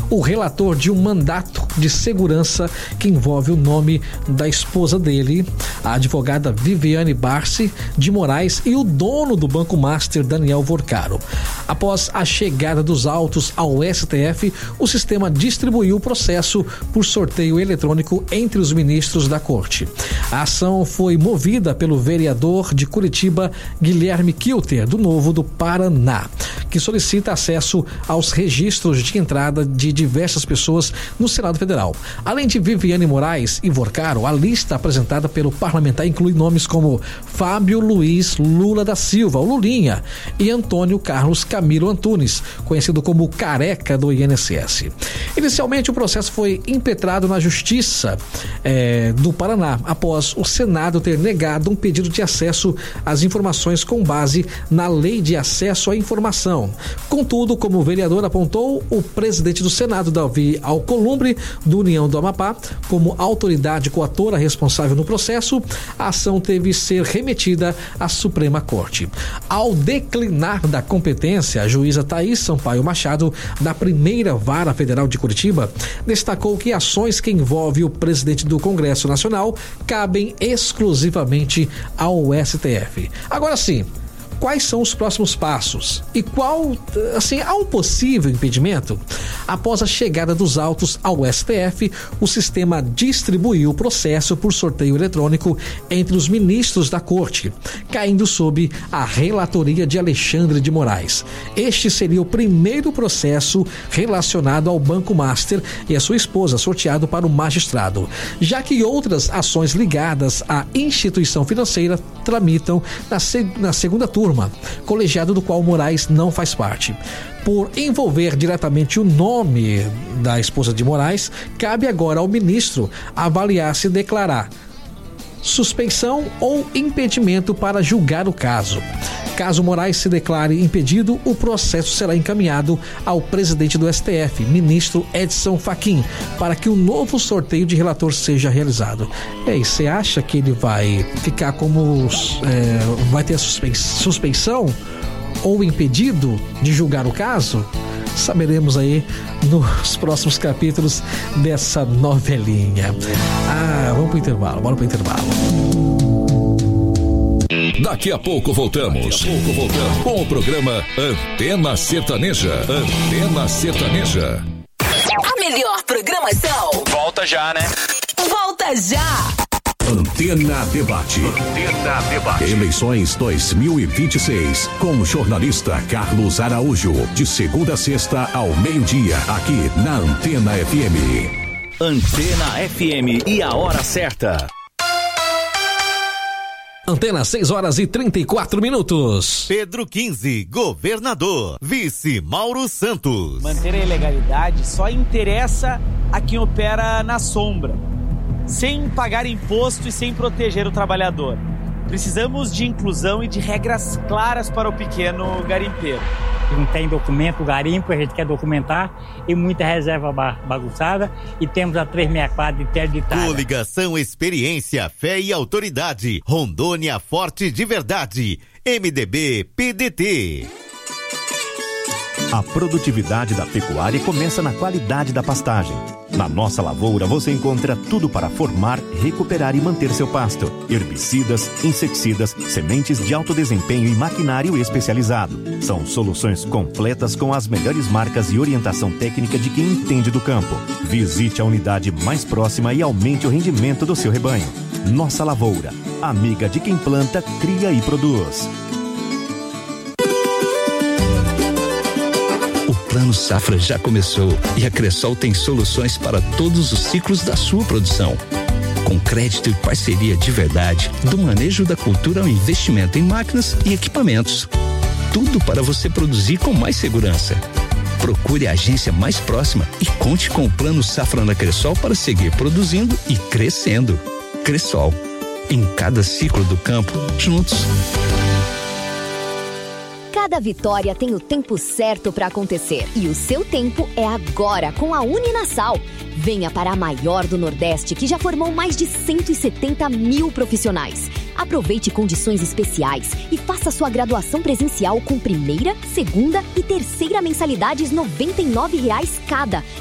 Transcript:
o relator de um mandato de segurança que envolve o nome da esposa dele, a advogada Viviane Barsi de Moraes, e o dono do Banco Master, Daniel Vorcaro. Após a chegada dos autos ao STF, o sistema distribuiu o processo por sorteio eletrônico entre os ministros da Corte. A ação foi movida pelo vereador de Curitiba, Guilherme Kilter, do Novo do Paraná, que solicita acesso aos registros de entrada de diversas pessoas no Senado Federal. Além de Viviane Moraes e Vorcaro, a lista apresentada pelo parlamentar inclui nomes como Fábio Luiz Lula da Silva, o Lulinha, e Antônio Carlos Camilo Antunes, conhecido como Careca do INSS. Inicialmente, o processo foi impetrado na Justiça do Paraná, após o Senado ter negado um pedido de acesso às informações com base na Lei de Acesso à Informação. Contudo, como o vereador apontou, o presidente do Senado, Davi Alcolumbre, do União do Amapá, como autoridade coatora responsável no processo, a ação teve que ser remetida à Suprema Corte. Ao declinar da competência, a juíza Thaís Sampaio Machado, da Primeira Vara Federal de Curitiba, destacou que ações que envolvem o presidente do Congresso Nacional cabem exclusivamente ao STF. Agora sim, quais são os próximos passos? E há um possível impedimento? Após a chegada dos autos ao STF, o sistema distribuiu o processo por sorteio eletrônico entre os ministros da Corte, caindo sob a relatoria de Alexandre de Moraes. Este seria o primeiro processo relacionado ao Banco Master e a sua esposa, sorteado para o magistrado, já que outras ações ligadas à instituição financeira tramitam na segunda turma, colegiado do qual Moraes não faz parte. Por envolver diretamente o nome da esposa de Moraes, cabe agora ao ministro avaliar se declarar suspensão ou impedimento para julgar o caso. Caso Moraes se declare impedido, o processo será encaminhado ao presidente do STF, ministro Edson Fachin, para que o novo sorteio de relator seja realizado. E aí, você acha que ele vai ficar vai ter a suspensão ou impedido de julgar o caso? Saberemos aí nos próximos capítulos dessa novelinha. Vamos pro intervalo, bora pro intervalo. Daqui a pouco voltamos com o programa Antena Sertaneja. Antena Sertaneja. A melhor programação. Volta já, né? Volta já. Antena Debate. Antena Debate. Eleições 2026. Com o jornalista Carlos Araújo. De segunda a sexta ao meio-dia. Aqui na Antena FM. Antena FM e a hora certa. Antena, 6h34. Pedro 15, governador. Vice Mauro Santos. Manter a ilegalidade só interessa a quem opera na sombra, sem pagar imposto e sem proteger o trabalhador. Precisamos de inclusão e de regras claras para o pequeno garimpeiro. Não tem documento, garimpo, a gente quer documentar, e muita reserva bagunçada, e temos a 364 interditada. Coligação Experiência, Fé e Autoridade. Rondônia Forte de Verdade. MDB, PDT. A produtividade da pecuária começa na qualidade da pastagem. Na Nossa Lavoura você encontra tudo para formar, recuperar e manter seu pasto. Herbicidas, inseticidas, sementes de alto desempenho e maquinário especializado. São soluções completas com as melhores marcas e orientação técnica de quem entende do campo. Visite a unidade mais próxima e aumente o rendimento do seu rebanho. Nossa Lavoura, amiga de quem planta, cria e produz. O Plano Safra já começou e a Cressol tem soluções para todos os ciclos da sua produção. Com crédito e parceria de verdade, do manejo da cultura ao investimento em máquinas e equipamentos. Tudo para você produzir com mais segurança. Procure a agência mais próxima e conte com o Plano Safra da Cressol para seguir produzindo e crescendo. Cressol, em cada ciclo do campo, juntos. Cada vitória tem o tempo certo para acontecer. E o seu tempo é agora com a Uninasal. Venha para a maior do Nordeste, que já formou mais de 170 mil profissionais. Aproveite condições especiais e faça sua graduação presencial com primeira, segunda e terceira mensalidades R$ 99 cada.